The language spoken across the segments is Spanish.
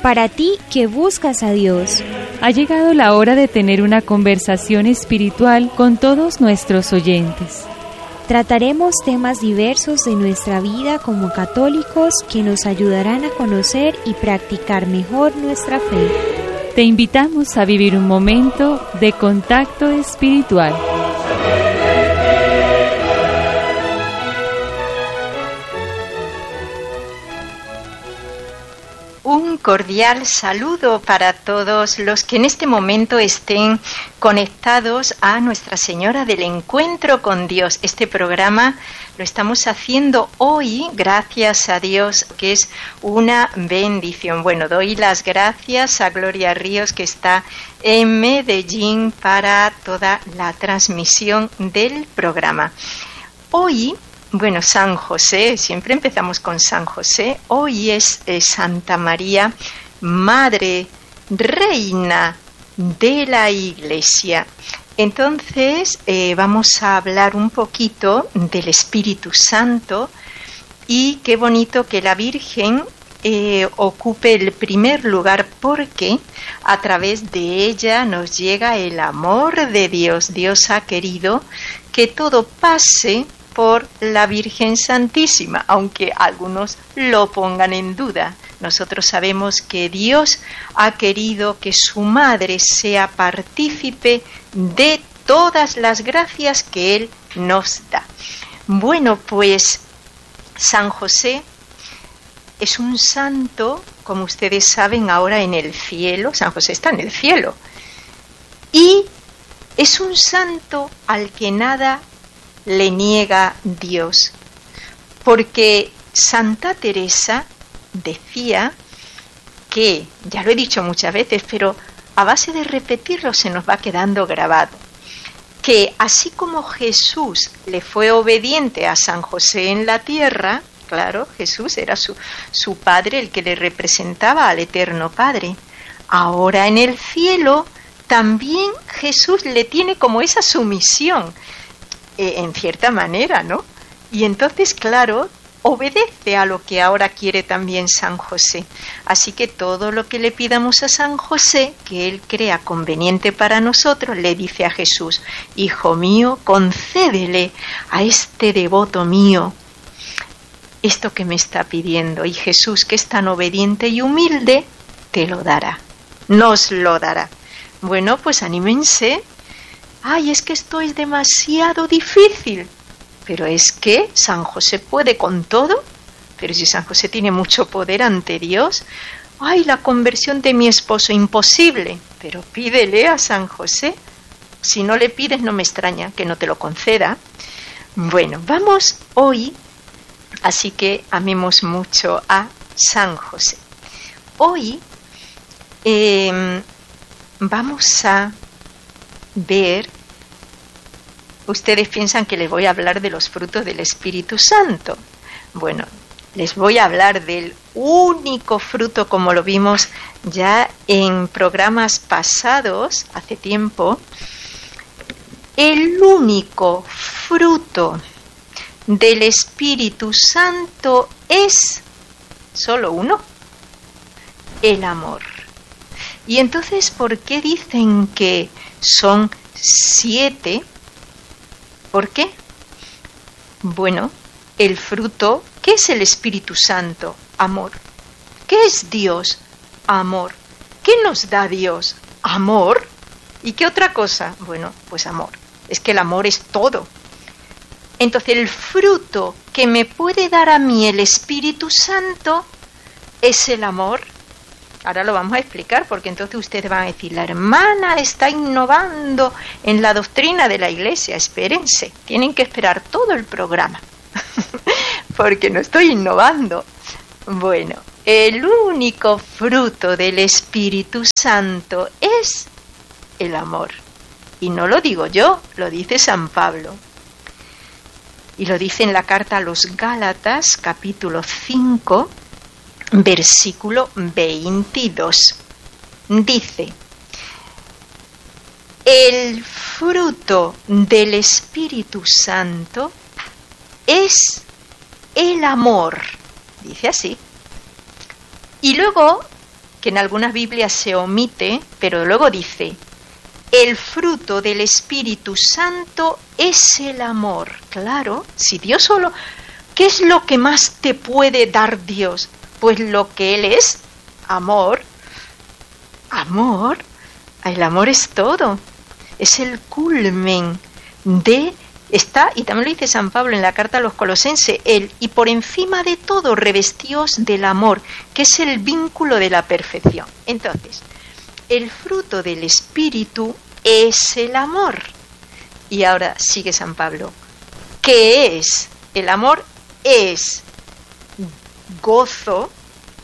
Para ti que buscas a Dios. Ha llegado la hora de tener una conversación espiritual con todos nuestros oyentes. Trataremos temas diversos de nuestra vida como católicos que nos ayudarán a conocer y practicar mejor nuestra fe. Te invitamos a vivir un momento de contacto espiritual. Un cordial saludo para todos los que en este momento estén conectados a Nuestra Señora del Encuentro con Dios. Este programa lo estamos haciendo hoy, gracias a Dios, que es una bendición. Bueno, doy las gracias a Gloria Ríos, que está en Medellín, para toda la transmisión del programa. Hoy, bueno, San José, siempre empezamos con San José. Hoy es Santa María, Madre, Reina de la Iglesia. Entonces, vamos a hablar un poquito del Espíritu Santo, y qué bonito que la Virgen ocupe el primer lugar, porque a través de ella nos llega el amor de Dios. Dios ha querido que todo pase por la Virgen Santísima, aunque algunos lo pongan en duda. Nosotros sabemos que Dios ha querido que su madre sea partícipe de todas las gracias que Él nos da. Bueno, pues San José es un santo, como ustedes saben, ahora en el cielo. San José está en el cielo. Y es un santo al que nada le niega Dios, porque Santa Teresa decía que, ya lo he dicho muchas veces, pero a base de repetirlo se nos va quedando grabado, que así como Jesús le fue obediente a San José en la tierra, claro, Jesús era su padre, el que le representaba al Eterno Padre, ahora en el cielo también Jesús le tiene como esa sumisión, en cierta manera, ¿no? Y entonces, claro, obedece a lo que ahora quiere también San José. Así que todo lo que le pidamos a San José, que él crea conveniente para nosotros, le dice a Jesús: Hijo mío, concédele a este devoto mío esto que me está pidiendo. Y Jesús, que es tan obediente y humilde, te lo dará, nos lo dará. Bueno, pues anímense. Ay, es que esto es demasiado difícil. Pero es que San José puede con todo. Pero si San José tiene mucho poder ante Dios. Ay, la conversión de mi esposo, imposible. Pero pídele a San José. Si no le pides, no me extraña que no te lo conceda. Bueno, vamos hoy, así que amemos mucho a San José. Hoy vamos a ver. Ustedes piensan que les voy a hablar de los frutos del Espíritu Santo. Bueno, les voy a hablar del único fruto, como lo vimos ya en programas pasados, hace tiempo. El único fruto del Espíritu Santo es solo uno: el amor. Y entonces, ¿por qué dicen que son 7? ¿Por qué? Bueno, el fruto, ¿qué es el Espíritu Santo? Amor. ¿Qué es Dios? Amor. ¿Qué nos da Dios? Amor. ¿Y qué otra cosa? Bueno, pues amor. Es que el amor es todo. Entonces, el fruto que me puede dar a mí el Espíritu Santo es el amor. Ahora lo vamos a explicar, porque entonces ustedes van a decir: la hermana está innovando en la doctrina de la Iglesia. Espérense, tienen que esperar todo el programa, porque no estoy innovando. Bueno, el único fruto del Espíritu Santo es el amor. Y no lo digo yo, lo dice San Pablo. Y lo dice en la carta a los Gálatas, capítulo 5, versículo 22. Dice: el fruto del Espíritu Santo es el amor. Dice así. Y luego que en algunas Biblias se omite, pero luego dice, el fruto del Espíritu Santo es el amor. Claro, si Dios solo... ¿Qué es lo que más te puede dar Dios? Pues lo que Él es, amor. Amor. El amor es todo. Es el culmen de... Está, y también lo dice San Pablo en la carta a los Colosenses, y por encima de todo revestíos del amor, que es el vínculo de la perfección. Entonces, el fruto del Espíritu es el amor. Y ahora sigue San Pablo. ¿Qué es? El amor es gozo,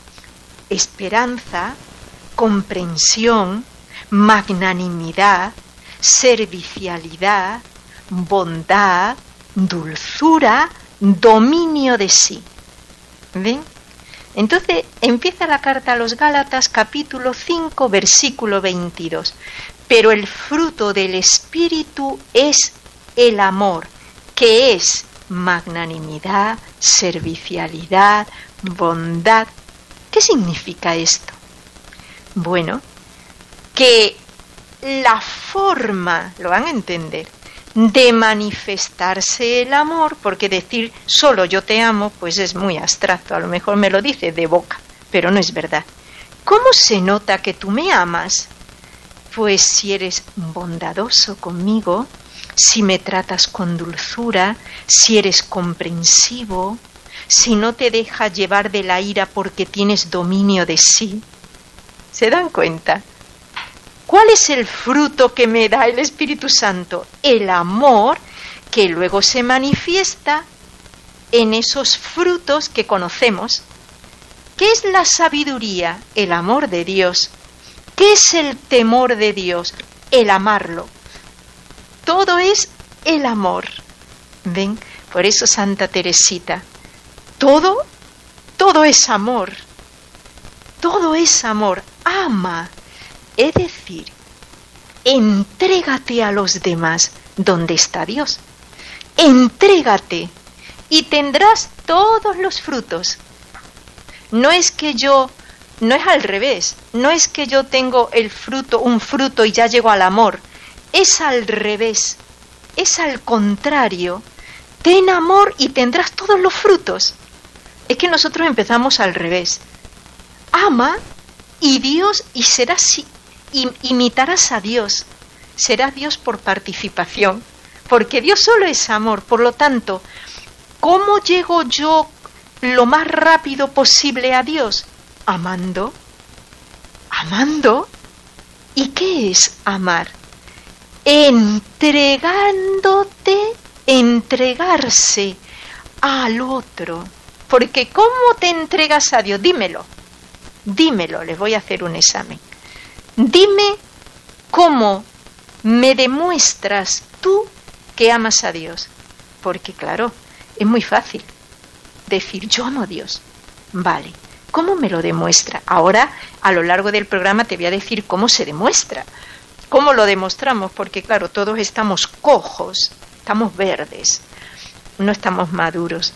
esperanza, comprensión, magnanimidad, servicialidad, bondad, dulzura, dominio de sí. ¿Ven? Entonces empieza la carta a los Gálatas, capítulo 5, versículo 22. Pero el fruto del Espíritu es el amor, que es magnanimidad, servicialidad, bondad. ¿Qué significa esto? Bueno, que la forma, lo van a entender, de manifestarse el amor, porque decir solo yo te amo, pues es muy abstracto, a lo mejor me lo dice de boca, pero no es verdad. ¿Cómo se nota que tú me amas? Pues si eres bondadoso conmigo, si me tratas con dulzura, si eres comprensivo, si no te dejas llevar de la ira porque tienes dominio de sí. ¿Se dan cuenta? ¿Cuál es el fruto que me da el Espíritu Santo? El amor, que luego se manifiesta en esos frutos que conocemos. ¿Qué es la sabiduría? El amor de Dios. ¿Qué es el temor de Dios? El amarlo. Todo es el amor. ¿Ven? Por eso Santa Teresita, todo es amor. Todo es amor. Ama. Es decir, entrégate a los demás donde está Dios. Entrégate y tendrás todos los frutos. No es al revés. No es que yo tengo un fruto y ya llego al amor. Es al revés, es al contrario. Ten amor y tendrás todos los frutos. Es que nosotros empezamos al revés. Ama y Dios, y imitarás a Dios. Serás Dios por participación, porque Dios solo es amor. Por lo tanto, ¿cómo llego yo lo más rápido posible a Dios? Amando. Amando. ¿Y qué es amar? Entregarse al otro. Porque ¿cómo te entregas a Dios? Dímelo, les voy a hacer un examen. Dime cómo me demuestras tú que amas a Dios. Porque claro, es muy fácil decir yo amo a Dios. Vale, ¿cómo me lo demuestra? Ahora, a lo largo del programa te voy a decir cómo se demuestra. ¿Cómo lo demostramos? Porque claro, todos estamos cojos, estamos verdes, no estamos maduros.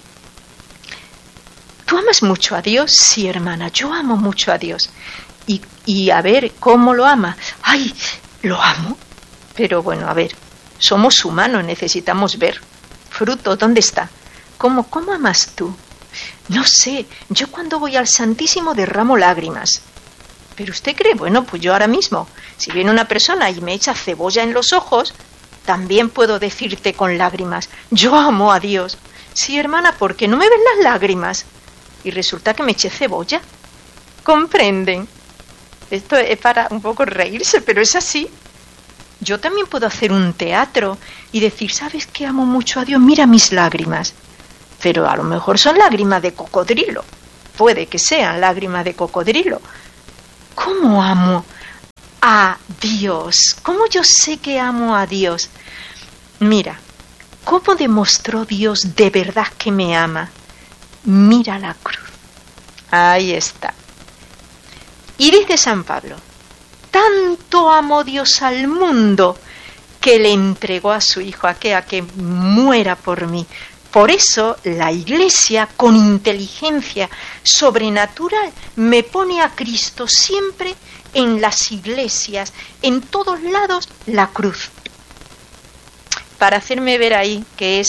¿Tú amas mucho a Dios? Sí, hermana, yo amo mucho a Dios. Y a ver, ¿cómo lo ama? ¡Ay, lo amo! Pero bueno, a ver, somos humanos, necesitamos ver. Fruto, ¿dónde está? ¿Cómo amas tú? No sé, yo cuando voy al Santísimo derramo lágrimas. ¿Pero usted cree? Bueno, pues yo ahora mismo, si viene una persona y me echa cebolla en los ojos, también puedo decirte con lágrimas, yo amo a Dios. Sí, hermana, ¿por qué no me ven las lágrimas? Y resulta que me eché cebolla. ¿Comprenden? Esto es para un poco reírse, pero es así. Yo también puedo hacer un teatro y decir, ¿sabes qué? Amo mucho a Dios, mira mis lágrimas. Pero a lo mejor son lágrimas de cocodrilo. Puede que sean lágrimas de cocodrilo. ¿Cómo amo a Dios? ¿Cómo yo sé que amo a Dios? Mira, ¿cómo demostró Dios de verdad que me ama? Mira la cruz. Ahí está. Y dice San Pablo, tanto amó Dios al mundo que le entregó a su Hijo a que muera por mí, Por eso la Iglesia, con inteligencia sobrenatural, me pone a Cristo siempre en las iglesias, en todos lados, la cruz. Para hacerme ver ahí que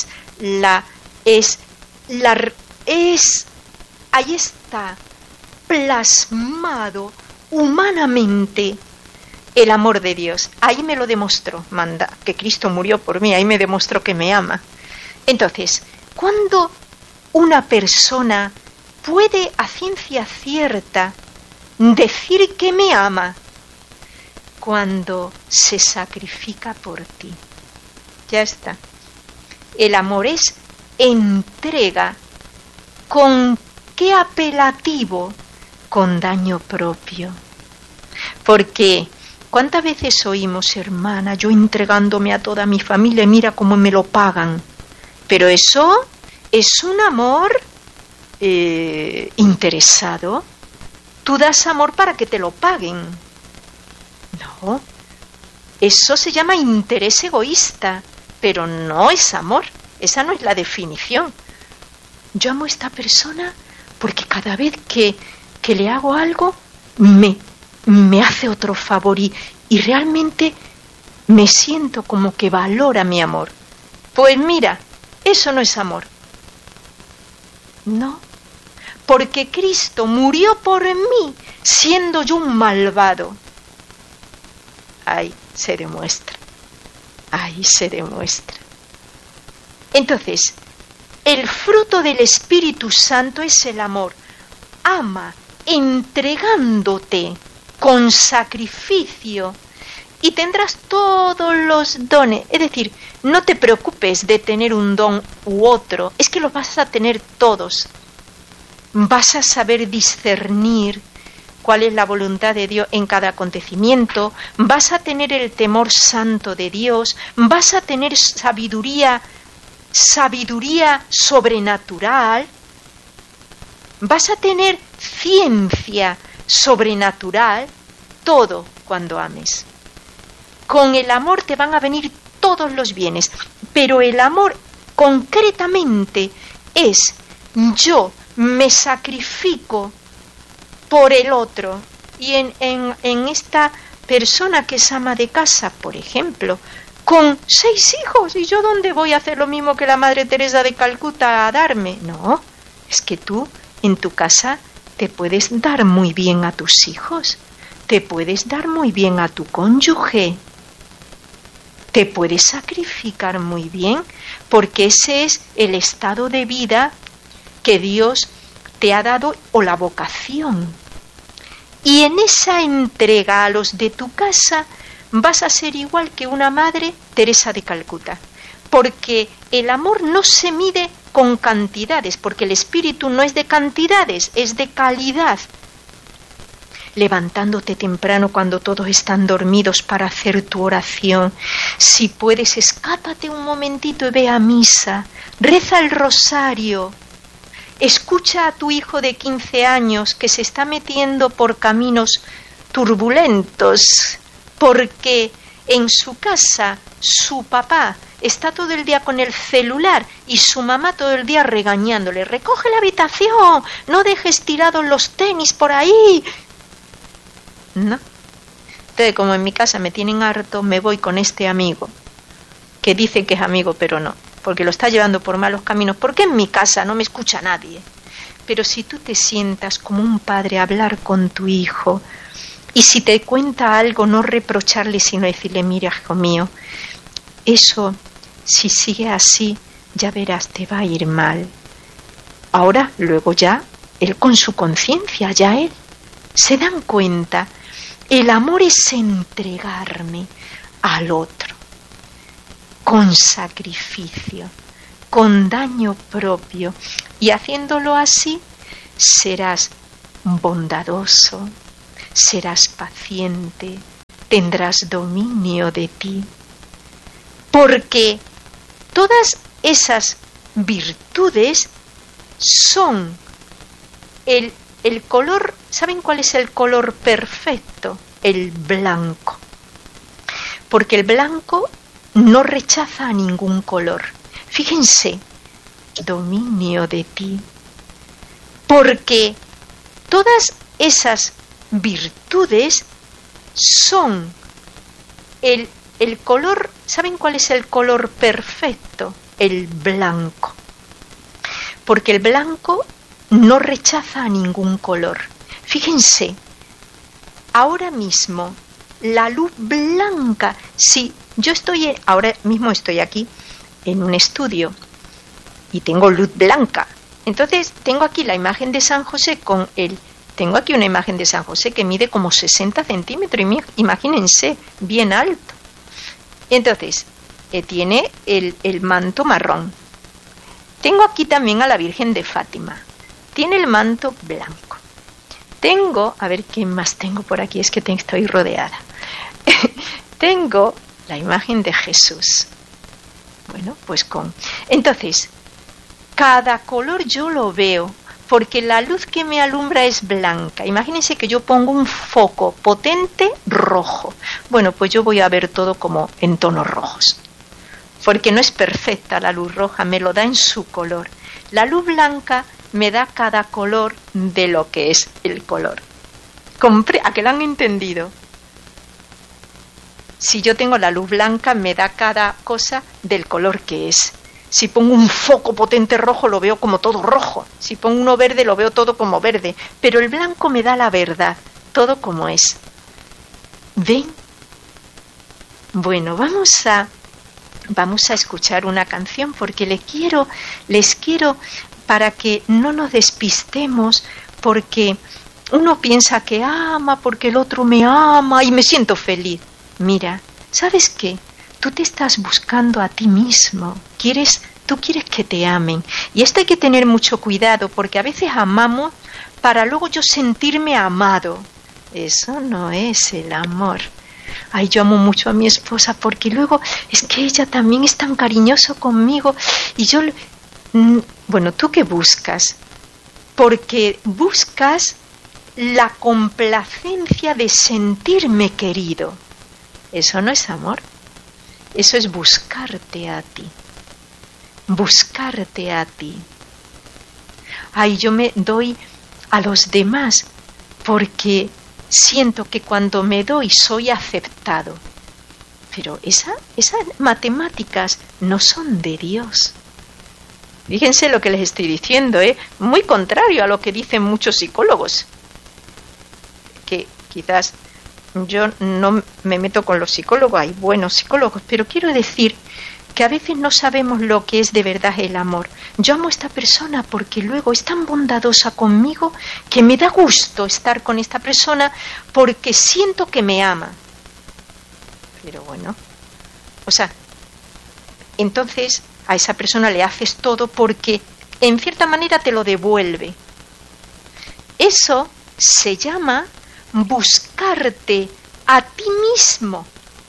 ahí está plasmado humanamente el amor de Dios. Ahí me lo demostró, que Cristo murió por mí, ahí me demostró que me ama. Entonces, ¿cuándo una persona puede a ciencia cierta decir que me ama? Cuando se sacrifica por ti. Ya está. El amor es entrega. ¿Con qué apelativo? Con daño propio. Porque ¿cuántas veces oímos, hermana, yo entregándome a toda mi familia y mira cómo me lo pagan? Pero eso es un amor interesado. Tú das amor para que te lo paguen. No, eso se llama interés egoísta, pero no es amor. Esa no es la definición. Yo amo a esta persona porque cada vez que le hago algo me hace otro favor y realmente me siento como que valora mi amor. Pues mira, eso no es amor. No, porque Cristo murió por mí siendo yo un malvado. Ahí se demuestra. Ahí se demuestra. Entonces, el fruto del Espíritu Santo es el amor. Ama entregándote con sacrificio y tendrás todos los dones. Es decir, no te preocupes de tener un don u otro, es que los vas a tener todos. Vas a saber discernir cuál es la voluntad de Dios en cada acontecimiento, vas a tener el temor santo de Dios, vas a tener sabiduría sobrenatural, vas a tener ciencia sobrenatural, todo cuando ames. Con el amor te van a venir todos los bienes, pero el amor concretamente es yo me sacrifico por el otro. Y en esta persona que es ama de casa, por ejemplo, con 6 hijos, ¿y yo dónde voy a hacer lo mismo que la Madre Teresa de Calcuta a darme? No, es que tú en tu casa te puedes dar muy bien a tus hijos, te puedes dar muy bien a tu cónyuge, te puedes sacrificar muy bien, porque ese es el estado de vida que Dios te ha dado o la vocación. Y en esa entrega a los de tu casa vas a ser igual que una Madre Teresa de Calcuta, porque el amor no se mide con cantidades, porque el espíritu no es de cantidades, es de calidad. Levantándote temprano cuando todos están dormidos para hacer tu oración. Si puedes, escápate un momentito y ve a misa, reza el rosario. Escucha a tu hijo de 15 años que se está metiendo por caminos turbulentos, porque en su casa su papá está todo el día con el celular y su mamá todo el día regañándole. Recoge la habitación, no dejes tirados los tenis por ahí. No. Entonces, como en mi casa me tienen harto, me voy con este amigo, que dice que es amigo, pero no, porque lo está llevando por malos caminos, porque en mi casa no me escucha nadie. Pero si tú te sientas como un padre a hablar con tu hijo, y si te cuenta algo, no reprocharle, sino decirle, mira, hijo mío, eso, si sigue así, ya verás, te va a ir mal. Ahora, luego ya, él con su conciencia, ya él, se dan cuenta. El amor es entregarme al otro, con sacrificio, con daño propio, y haciéndolo así, serás bondadoso, serás paciente, tendrás dominio de ti. Porque todas esas virtudes son el color. ¿Saben cuál es el color perfecto? El blanco. Porque el blanco no rechaza a ningún color. Fíjense, dominio de ti. Porque todas esas virtudes son el color. ¿Saben cuál es el color perfecto? El blanco. Porque el blanco no rechaza a ningún color. Fíjense, ahora mismo la luz blanca, si yo ahora mismo estoy aquí en un estudio y tengo luz blanca, entonces tengo aquí la imagen de San José tengo aquí una imagen de San José que mide como 60 centímetros, imagínense, bien alto. Entonces, tiene el manto marrón. Tengo aquí también a la Virgen de Fátima, tiene el manto blanco. Tengo, a ver qué más tengo por aquí, es que estoy rodeada. Tengo la imagen de Jesús. Bueno, pues entonces, cada color yo lo veo, porque la luz que me alumbra es blanca. Imagínense que yo pongo un foco potente rojo. Bueno, pues yo voy a ver todo como en tonos rojos. Porque no es perfecta la luz roja, me lo da en su color. La luz blanca me da cada color de lo que es el color. ¿A que lo han entendido? Si yo tengo la luz blanca, me da cada cosa del color que es. Si pongo un foco potente rojo, lo veo como todo rojo. Si pongo uno verde, lo veo todo como verde. Pero el blanco me da la verdad, todo como es. ¿Ven? Bueno, vamos a escuchar una canción porque les quiero para que no nos despistemos, porque uno piensa que ama, porque el otro me ama y me siento feliz. Mira, ¿sabes qué? Tú te estás buscando a ti mismo, tú quieres que te amen. Y esto hay que tener mucho cuidado, porque a veces amamos para luego yo sentirme amado. Eso no es el amor. Ay, yo amo mucho a mi esposa porque luego es que ella también es tan cariñoso conmigo y yo... Bueno, ¿tú qué buscas? Porque buscas la complacencia de sentirme querido. Eso no es amor. Eso es buscarte a ti. Buscarte a ti. Ay, yo me doy a los demás porque siento que cuando me doy soy aceptado. Pero esas matemáticas no son de Dios. Fíjense lo que les estoy diciendo, muy contrario a lo que dicen muchos psicólogos. Que quizás yo no me meto con los psicólogos, hay buenos psicólogos, pero quiero decir que a veces no sabemos lo que es de verdad el amor. Yo amo a esta persona porque luego es tan bondadosa conmigo que me da gusto estar con esta persona porque siento que me ama. Pero bueno, entonces a esa persona le haces todo porque en cierta manera te lo devuelve. Eso se llama buscarte a ti mismo.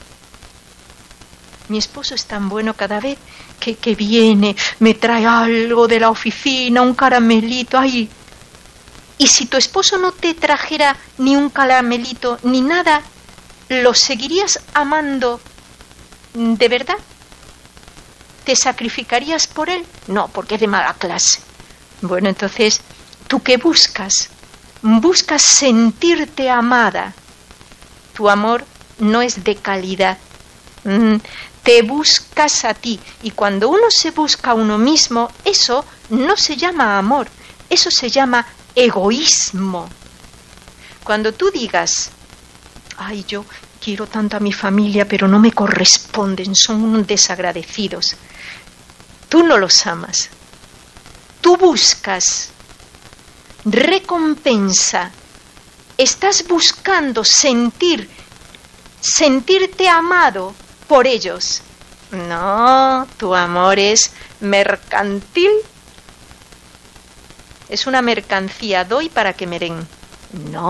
Mi esposo es tan bueno, cada vez que viene, me trae algo de la oficina, un caramelito, ay. Y si tu esposo no te trajera ni un caramelito ni nada, ¿lo seguirías amando de verdad? ¿Te sacrificarías por él? No, porque es de mala clase. Bueno, entonces, ¿tú qué buscas? Buscas sentirte amada. Tu amor no es de calidad. Te buscas a ti. Y cuando uno se busca a uno mismo, eso no se llama amor. Eso se llama egoísmo. Cuando tú digas, ay, yo quiero tanto a mi familia, pero no me corresponden, son unos desagradecidos. Tú no los amas. Tú buscas recompensa. Estás buscando sentirte amado por ellos. No, tu amor es mercantil. Es una mercancía, doy para que me den. No.